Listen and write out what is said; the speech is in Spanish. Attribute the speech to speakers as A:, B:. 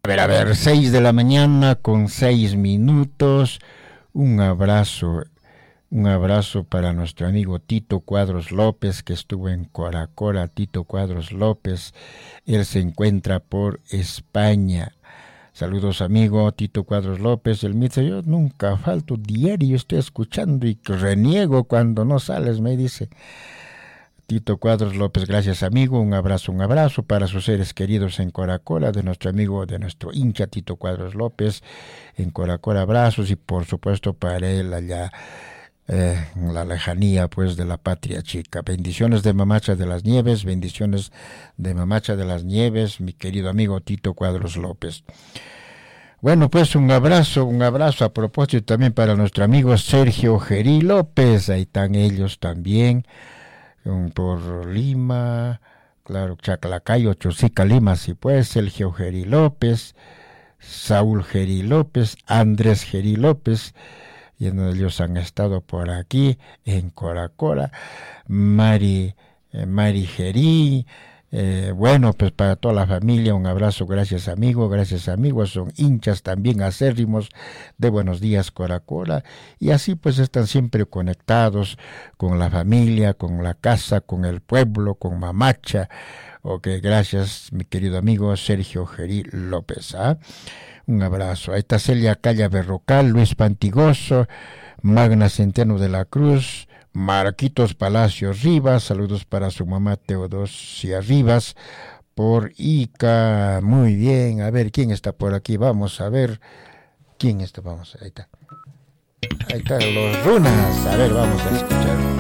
A: A ver, 6 de la mañana con 6 minutos. Un abrazo para nuestro amigo Tito Cuadros López, que estuvo en Coracora. Tito Cuadros López, él se encuentra por España. Saludos, amigo Tito Cuadros López. Él me dice, yo nunca falto, diario estoy escuchando y reniego cuando no sales, me dice. Tito Cuadros López, gracias, amigo. Un abrazo para sus seres queridos en Coracora, de nuestro amigo, de nuestro hincha Tito Cuadros López en Coracora. Abrazos y por supuesto para él allá en la lejanía pues de la patria chica. Bendiciones de Mamacha de las Nieves, bendiciones de Mamacha de las Nieves, mi querido amigo Tito Cuadros López. Bueno, pues un abrazo a propósito también para nuestro amigo Sergio Gerí López. Ahí están ellos también por Lima, claro, Chaclacayo, Chosica, Lima, sí pues, Sergio Gerí López, Saúl Gerí López, Andrés Gerí López, y ellos han estado por aquí en Coracora. Mari Gerí, bueno, pues para toda la familia un abrazo, gracias amigos, son hinchas también acérrimos de Buenos Días Coracora, y así pues están siempre conectados con la familia, con la casa, con el pueblo, con Mamacha. Ok, gracias mi querido amigo Sergio Gerí López. Un abrazo. Ahí está Celia Calla Berrocal, Luis Pantigoso, Magna Centeno de la Cruz, Marquitos Palacios Rivas, saludos para su mamá Teodosia Rivas, por Ica. Muy bien, a ver, ¿quién está por aquí? Vamos a ver, ¿quién está? Vamos, ahí está los Runas, a ver, vamos a escuchar.